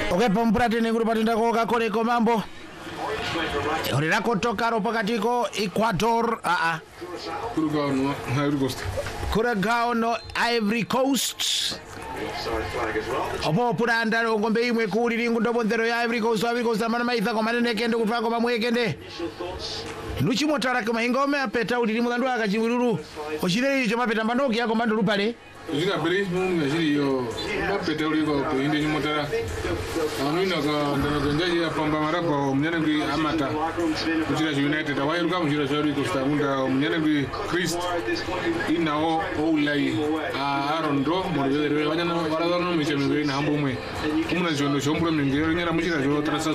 Okay, pomprate neguru patenda ko kakole ko mambo. Orira kotoka ro pakatiko Ecuador Curacao no Ivory Coast. Opo puranda ro ngombe imwe kuri ringu ndobondero ya Ivory Coast amana maitha ko manene kende kutwako pamwekende. Nuchimotara kama ingome apeta uri mulandu akachiwiruru. Ochire icho mapeta mbandoki yako manduru pale. Jika beri ngajiri yo mapeta uri ko inde chimotara. Amina ka ndana njaji ya pamba marapa mnyane bi amata. Kuchira United awairuka mjira shari ko stabunda mnyane bi Christ inao olai arondo murebe wanyana waradano michembe na hambumwe. Kumuna jondo shombura mngero nyara mjira jo trasa